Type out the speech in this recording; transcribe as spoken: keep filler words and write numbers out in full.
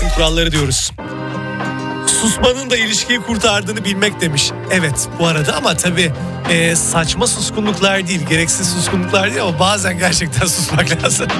iletişim kuralları diyoruz. Susmanın da ilişkiyi kurtardığını bilmek demiş. Evet bu arada ama tabii e, saçma suskunluklar değil, gereksiz suskunluklar değil ama bazen gerçekten susmak lazım.